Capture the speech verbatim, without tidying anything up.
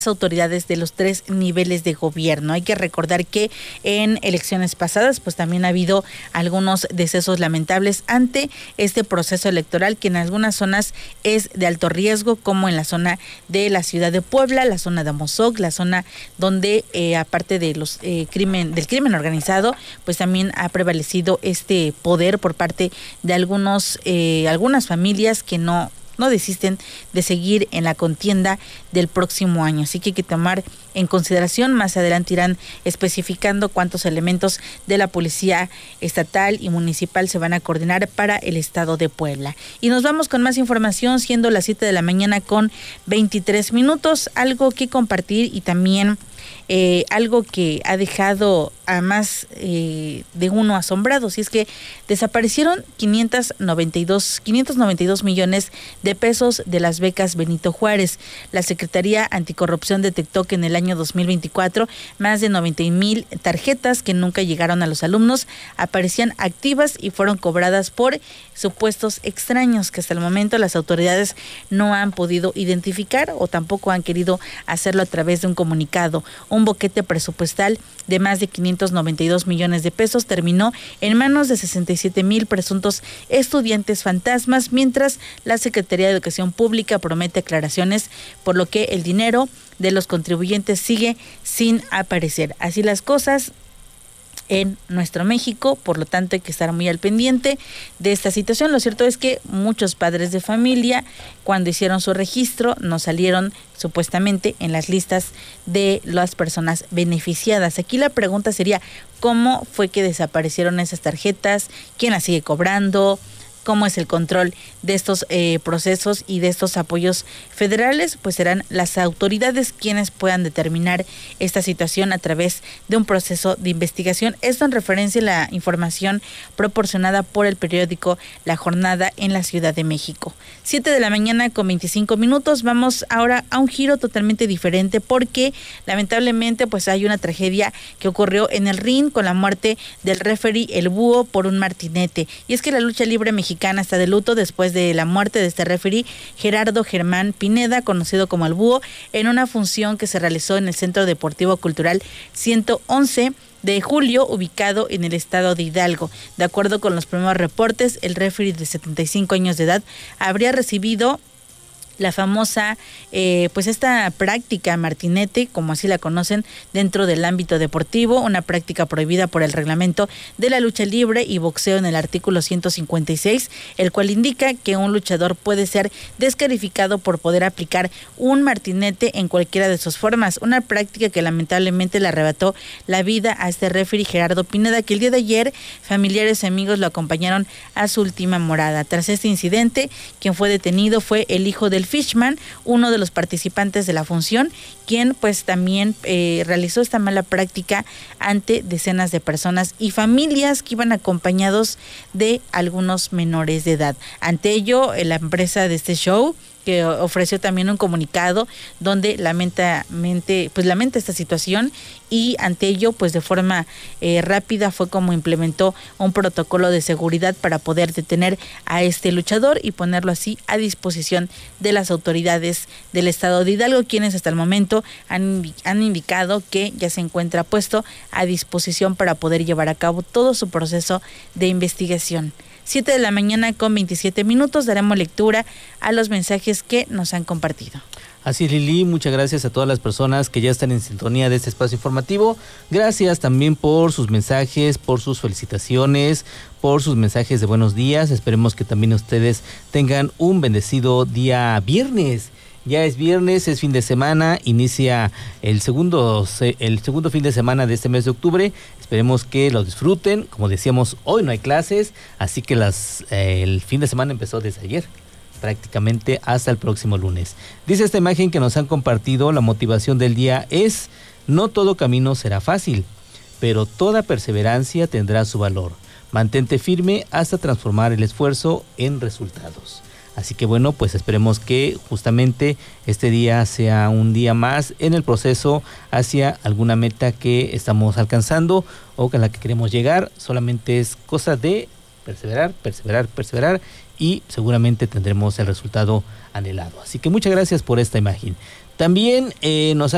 autoridades de los tres niveles de gobierno. Hay que recordar que en elecciones pasadas pues también ha habido algunos decesos lamentables ante este proceso electoral, que en algunas zonas es de alto riesgo, como en la zona de la ciudad de Puebla, la zona de Amozoc, la zona donde eh, aparte de los eh, crimen del crimen organizado, pues también ha prevalecido este poder por parte de algunos eh, algunas familias que no no desisten de seguir en la contienda del próximo año. Así que hay que tomar en consideración, más adelante irán especificando cuántos elementos de la Policía Estatal y Municipal se van a coordinar para el estado de Puebla. Y nos vamos con más información, siendo las siete de la mañana con veintitrés minutos, algo que compartir y también eh, algo que ha dejado a más eh, de uno asombrados, y es que desaparecieron quinientos noventa y dos millones de pesos de las becas Benito Juárez. La Secretaría Anticorrupción detectó que en el año dos mil veinticuatro más de noventa mil tarjetas que nunca llegaron a los alumnos aparecían activas y fueron cobradas por supuestos extraños que hasta el momento las autoridades no han podido identificar o tampoco han querido hacerlo a través de un comunicado. Un boquete presupuestal de más de quinientos noventa y dos millones de pesos terminó en manos de sesenta y siete mil presuntos estudiantes fantasmas, mientras la Secretaría de Educación Pública promete aclaraciones, por lo que el dinero de los contribuyentes sigue sin aparecer. Así las cosas en nuestro México, por lo tanto hay que estar muy al pendiente de esta situación. Lo cierto es que muchos padres de familia, cuando hicieron su registro, no salieron supuestamente en las listas de las personas beneficiadas. Aquí la pregunta sería, ¿cómo fue que desaparecieron esas tarjetas? ¿Quién las sigue cobrando? ¿Cómo es el control de estos eh, procesos y de estos apoyos federales? Pues serán las autoridades quienes puedan determinar esta situación a través de un proceso de investigación. Esto en referencia a la información proporcionada por el periódico La Jornada en la Ciudad de México. Siete de la mañana con veinticinco minutos. Vamos ahora a un giro totalmente diferente, porque lamentablemente pues hay una tragedia que ocurrió en el ring con la muerte del referee El Búho por un martinete. Y es que la lucha libre mexicana Mexicana está de luto después de la muerte de este referí Gerardo Germán Pineda, conocido como El Búho, en una función que se realizó en el Centro Deportivo Cultural ciento once de julio, ubicado en el estado de Hidalgo. De acuerdo con los primeros reportes, el referí de setenta y cinco años de edad habría recibido la famosa, eh, pues esta práctica martinete, como así la conocen dentro del ámbito deportivo, una práctica prohibida por el reglamento de la lucha libre y boxeo en el artículo ciento cincuenta y seis, el cual indica que un luchador puede ser descalificado por poder aplicar un martinete en cualquiera de sus formas, una práctica que lamentablemente le arrebató la vida a este referee Gerardo Pineda, que el día de ayer familiares y amigos lo acompañaron a su última morada. Tras este incidente, quien fue detenido fue el hijo del Fishman, uno de los participantes de la función, quien pues también eh, realizó esta mala práctica ante decenas de personas y familias que iban acompañados de algunos menores de edad. Ante ello, la empresa de este show, que ofreció también un comunicado donde lamenta, mente, pues lamenta esta situación, y ante ello pues de forma eh, rápida fue como implementó un protocolo de seguridad para poder detener a este luchador y ponerlo así a disposición de las autoridades del estado de Hidalgo, quienes hasta el momento han, han indicado que ya se encuentra puesto a disposición para poder llevar a cabo todo su proceso de investigación. siete de la mañana con veintisiete minutos, daremos lectura a los mensajes que nos han compartido. Así es, Lili, muchas gracias a todas las personas que ya están en sintonía de este espacio informativo. Gracias también por sus mensajes, por sus felicitaciones, por sus mensajes de buenos días. Esperemos que también ustedes tengan un bendecido día viernes. Ya es viernes, es fin de semana, inicia el segundo, el segundo fin de semana de este mes de octubre. Esperemos que lo disfruten. Como decíamos, hoy no hay clases, así que las, eh, el fin de semana empezó desde ayer, prácticamente hasta el próximo lunes. Dice esta imagen que nos han compartido, la motivación del día es: no todo camino será fácil, pero toda perseverancia tendrá su valor. Mantente firme hasta transformar el esfuerzo en resultados. Así que bueno, pues esperemos que justamente este día sea un día más en el proceso hacia alguna meta que estamos alcanzando o a la que queremos llegar. Solamente es cosa de perseverar, perseverar, perseverar y seguramente tendremos el resultado anhelado. Así que muchas gracias por esta imagen. También eh, nos